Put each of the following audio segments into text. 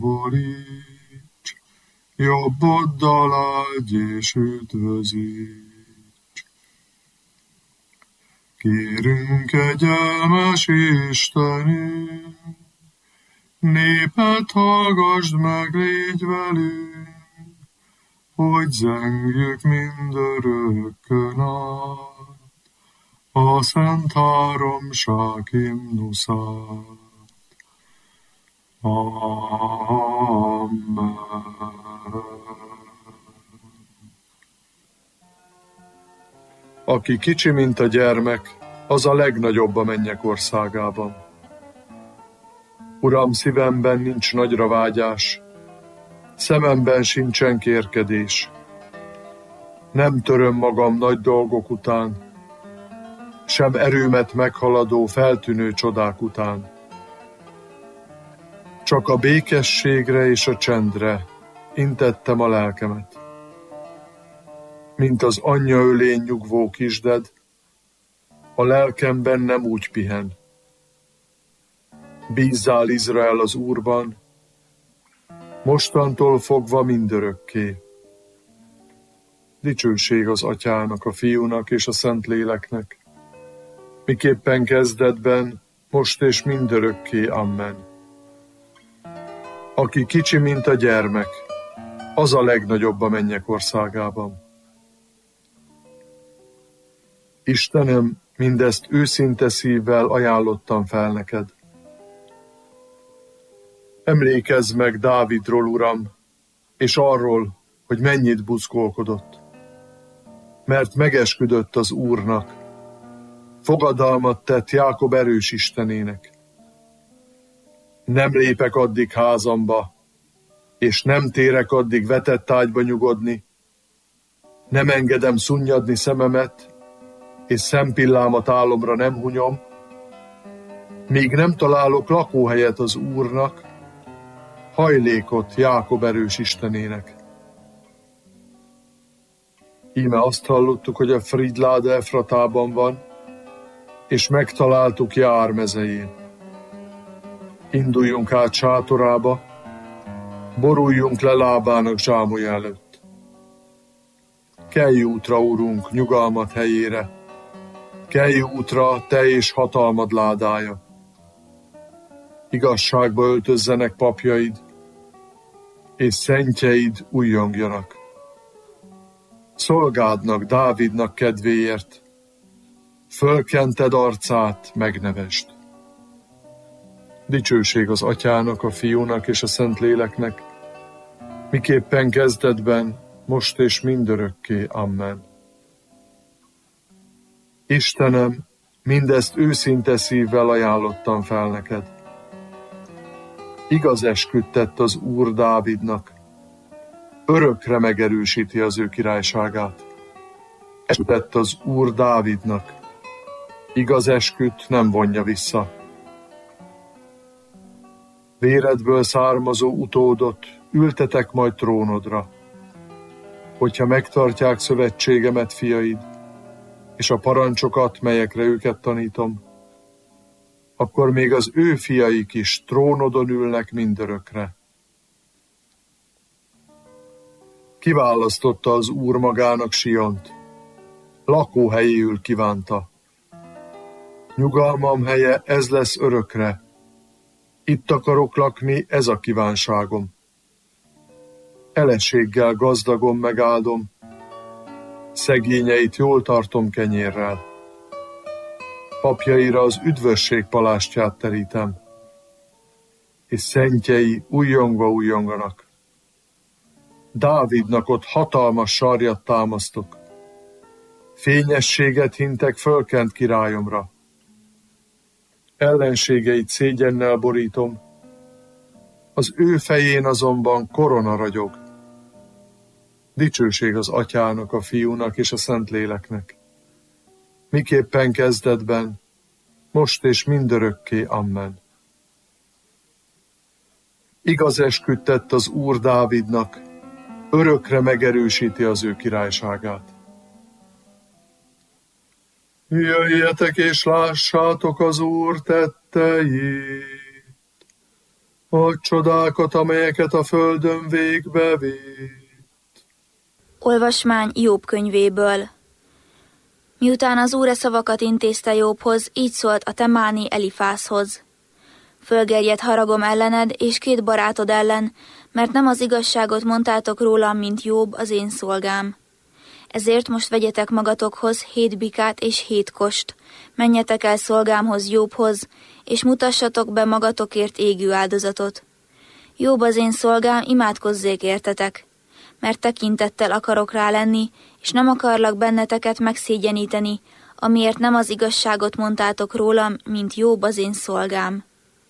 boríts, jobboddal áldj és üdvözíts. Kérünk, kegyelmes Istenünk, népet hallgasd meg, légy velünk, hogy zengjük mindörökkön át a Szent Háromság himnuszát. Amen. Aki kicsi, mint a gyermek, az a legnagyobb a mennyek országában. Uram, szívemben nincs nagyra vágyás, szememben sincsen kérkedés. Nem töröm magam nagy dolgok után, sem erőmet meghaladó feltűnő csodák után. Csak a békességre és a csendre intettem a lelkemet. Mint az anyja ölén nyugvó kisded, a lelkemben nem úgy pihen. Bízzál, Izrael, az Úrban, mostantól fogva mindörökké. Dicsőség az Atyának, a Fiúnak és a Szentléleknek, miképpen kezdetben, most és mindörökké. Amen. Aki kicsi, mint a gyermek, az a legnagyobb a mennyek országában. Istenem, mindezt őszinte szívvel ajánlottam fel neked. Emlékezz meg Dávidról, Uram, és arról, hogy mennyit buzgolkodott. Mert megesküdött az Úrnak, fogadalmat tett Jákob erős Istenének. Nem lépek addig házamba, és nem térek addig vetett ágyba nyugodni. Nem engedem szunnyadni szememet, és szempillámat álomra nem hunyom, míg nem találok lakóhelyet az Úrnak, hajlékot Jákob erős Istenének. Íme azt hallottuk, hogy a Fridláda Efratában van, és megtaláltuk Jár mezején. Induljunk át sátorába, boruljunk le lábának zsámolya előtt. Kelj útra, Urunk, nyugalmat helyére, kelj útra, te és hatalmad ládája. Igazságba öltözzenek papjaid, és szentjeid újjongjanak. Szolgádnak, Dávidnak kedvéért, fölkented arcát, megnevesd. Dicsőség az Atyának, a Fiúnak és a Szentléleknek, miképpen kezdetben, most és mindörökké. Amen. Istenem, mindezt őszinte szívvel ajánlottam fel neked. Igaz esküt tett az Úr Dávidnak, örökre megerősíti az ő királyságát. Esküt tett az Úr Dávidnak, igaz esküt nem vonja vissza. Véredből származó utódot ültetek majd trónodra, hogyha megtartják szövetségemet fiaid, és a parancsokat, melyekre őket tanítom, akkor még az ő fiaik is trónodon ülnek mindörökre. Kiválasztotta az Úr magának Siont, lakóhelyéül kívánta. Nyugalmam helye, ez lesz örökre, itt akarok lakni, ez a kívánságom. Eleséggel gazdagon megáldom, szegényeit jól tartom kenyérrel. Papjaira az üdvösség palástját terítem, és szentjei újjongva újjonganak. Dávidnak ott hatalmas sarjat támasztok, fényességet hintek fölkent királyomra. Ellenségeit szégyennel borítom, az ő fején azonban korona ragyog. Dicsőség az Atyának, a Fiúnak és a Szentléleknek, miképpen kezdetben, most és mindörökké. Amen. Igaz esküt tett az Úr Dávidnak, örökre megerősíti az ő királyságát. Jöjjetek és lássátok az Úr tetteit, a csodákat, amelyeket a földön végbe vitt. Olvasmány Jobb könyvéből. Miután az Úr e szavakat intézte Jobbhoz, így szólt a temáni Elifázhoz. Fölgerjedt haragom ellened és 2 barátod ellen, mert nem az igazságot mondtátok rólam, mint Jobb, az én szolgám. Ezért most vegyetek magatokhoz 7 bikát és 7 kost, menjetek el szolgámhoz Jobbhoz, és mutassatok be magatokért égő áldozatot. Jobb, az én szolgám, imádkozzék értetek, mert tekintettel akarok rá lenni, és nem akarlak benneteket megszégyeníteni, amiért nem az igazságot mondtátok rólam, mint Jobb, az én szolgám.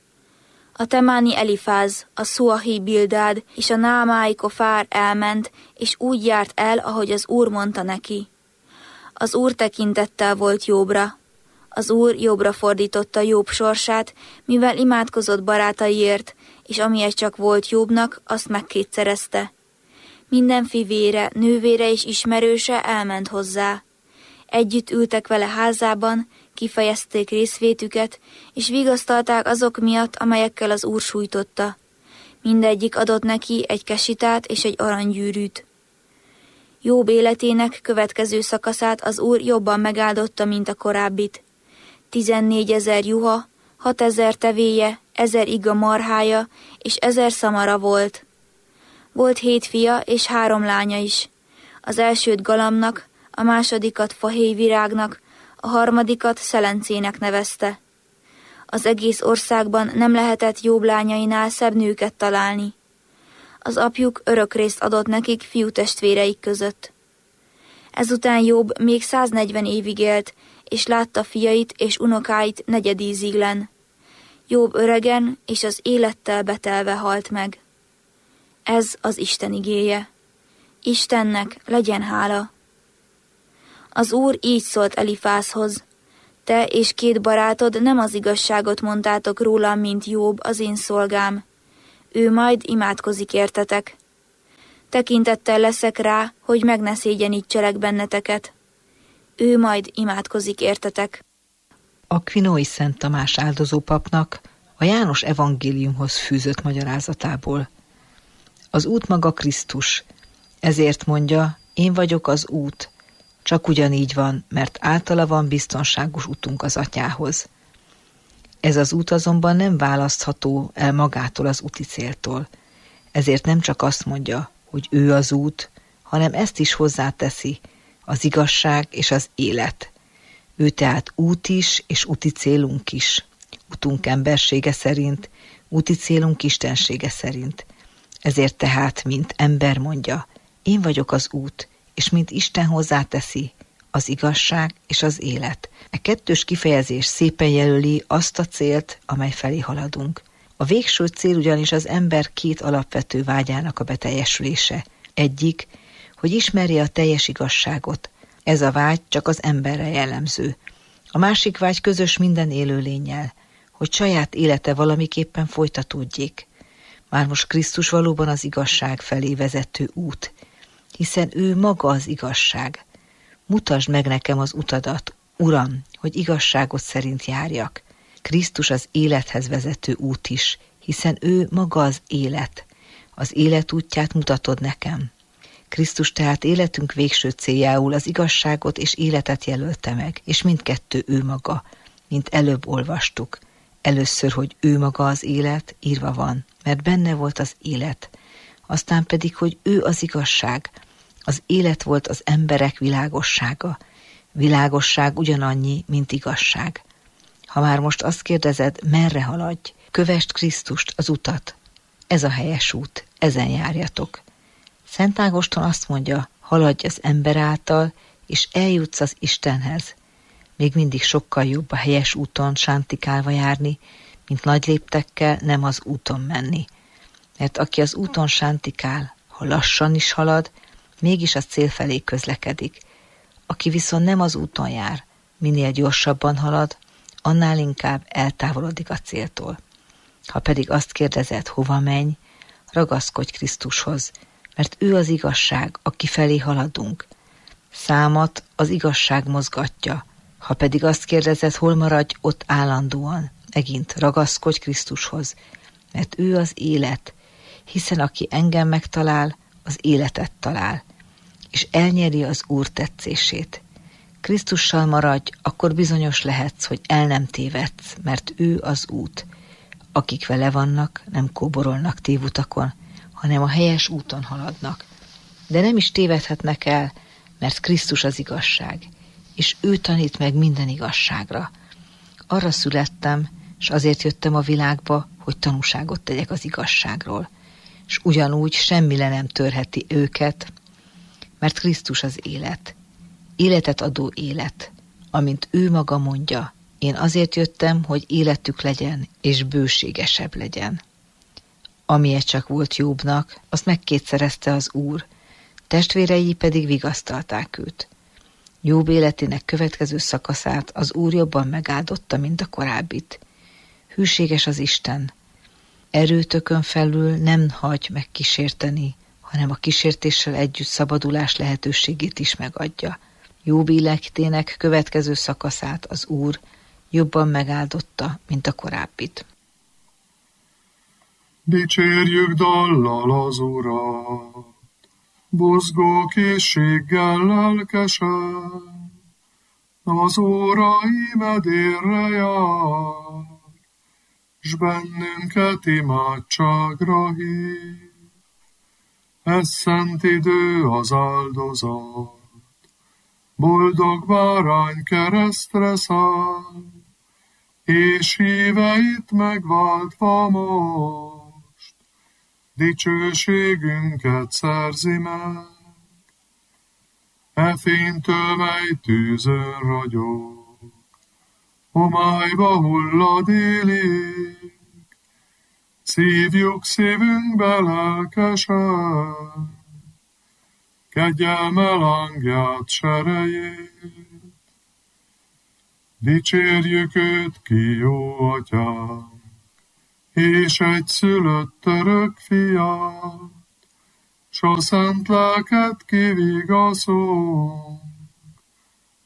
A temáni Elifáz, a Szuahi Bildád és a Námái Kofár elment, és úgy járt el, ahogy az Úr mondta neki. Az Úr tekintettel volt Jobbra. Az Úr Jobbra fordította Jobb sorsát, mivel imádkozott barátaiért, és amilyet csak volt Jobbnak, azt megkétszerezte. Minden fivére, nővére és ismerőse elment hozzá. Együtt ültek vele házában, kifejezték részvétüket, és vigasztalták azok miatt, amelyekkel az Úr sújtotta. Mindegyik adott neki egy kesitát és egy aranygyűrűt. Jobb életének következő szakaszát az Úr jobban megáldotta, mint a korábbit. 14 000 juha, 6 000 tevéje, 1000 iga marhája és 1000 szamara volt. Volt 7 fia és 3 lánya is. Az elsőt Galamnak, a másodikat fahéjvirágnak, a harmadikat Szelencének nevezte. Az egész országban nem lehetett Jobb lányainál szebb nőket találni. Az apjuk örökrészt adott nekik fiútestvéreik között. Ezután Jobb még 140 évig élt, és látta fiait és unokáit negyedíziglen. Jobb öregen és az élettel betelve halt meg. Ez az Isten igéje. Istennek legyen hála. Az Úr így szólt Elifázhoz: te és 2 barátod nem az igazságot mondtátok rólam, mint Jobb, az én szolgám. Ő majd imádkozik értetek. Tekintettel leszek rá, hogy meg ne szégyenítselek benneteket. Ő majd imádkozik értetek. Akvinói Szent Tamás áldozópapnak a János evangéliumhoz fűzött magyarázatából. Az út maga Krisztus, ezért mondja, én vagyok az út. Csak ugyanígy van, mert általa van biztonságos utunk az Atyához. Ez az út azonban nem választható el magától az úti céltól. Ezért nem csak azt mondja, hogy ő az út, hanem ezt is hozzáteszi, az igazság és az élet. Ő tehát út is és úti célunk is. Utunk embersége szerint, úti célunk istensége szerint. Ezért tehát, mint ember mondja, én vagyok az út, és mint Isten hozzáteszi, az igazság és az élet. E kettős kifejezés szépen jelöli azt a célt, amely felé haladunk. A végső cél ugyanis az ember 2 alapvető vágyának a beteljesülése. Egyik, hogy ismerje a teljes igazságot. Ez a vágy csak az emberre jellemző. A másik vágy közös minden élőlénnyel, hogy saját élete valamiképpen folytatódjék. Már most Krisztus valóban az igazság felé vezető út, hiszen ő maga az igazság. Mutasd meg nekem az utadat, Uram, hogy igazságot szerint járjak. Krisztus az élethez vezető út is, hiszen ő maga az élet. Az élet útját mutatod nekem. Krisztus tehát életünk végső céljául az igazságot és életet jelölte meg, és mindkettő ő maga, mint előbb olvastuk. Először, hogy ő maga az élet, írva van, mert benne volt az élet. Aztán pedig, hogy ő az igazság. Az élet volt az emberek világossága. Világosság ugyanannyi, mint igazság. Ha már most azt kérdezed, merre haladj, kövesd Krisztust, az utat. Ez a helyes út, ezen járjatok. Szent Ágoston azt mondja, haladj az ember által, és eljutsz az Istenhez. Még mindig sokkal jobb a helyes úton sántikálva járni, mint nagy léptekkel nem az úton menni. Mert aki az úton sántikál, ha lassan is halad, mégis a cél felé közlekedik. Aki viszont nem az úton jár, minél gyorsabban halad, annál inkább eltávolodik a céltól. Ha pedig azt kérdezed, hova menj, ragaszkodj Krisztushoz, mert ő az igazság, aki felé haladunk. Számat az igazság mozgatja. Ha pedig azt kérdezed, hol maradj, ott állandóan, megint ragaszkodj Krisztushoz, mert ő az élet, hiszen aki engem megtalál, az életet talál, és elnyeri az Úr tetszését. Krisztussal maradj, akkor bizonyos lehetsz, hogy el nem tévedsz, mert ő az út. Akik vele vannak, nem kóborolnak tévutakon, hanem a helyes úton haladnak. De nem is tévedhetnek el, mert Krisztus az igazság, és ő tanít meg minden igazságra. Arra születtem, és azért jöttem a világba, hogy tanúságot tegyek az igazságról, és ugyanúgy semmi le nem törheti őket, mert Krisztus az élet, életet adó élet, amint ő maga mondja, én azért jöttem, hogy életük legyen, és bőségesebb legyen. Amilyen csak volt Jobbnak, azt megkétszerezte az Úr, testvérei pedig vigasztalták őt. Jobb életének következő szakaszát az Úr jobban megáldotta, mint a korábbit. Hűséges az Isten. Erőtökön felül nem hagy megkísérteni, hanem a kísértéssel együtt szabadulás lehetőségét is megadja. Jobb életének következő szakaszát az Úr jobban megáldotta, mint a korábbit. Dicsérjük dallal az Urat, buzgó készséggel lelkesen, az óra imedérre jár, s bennünket imádságra hív. Ez szent idő az áldozat, boldog bárány keresztre száll, és híveit megváltva most, dicsőségünket szerzi meg. E fénytől, mely tűzön ragyog, homályba hullad élig, szívjuk szívünkbe lelkesen, kegyelme lángját serejét. Dicsérjük őt ki, jó atyánk, és egyszülött örök fiát, s a szent lelket kivigaszol,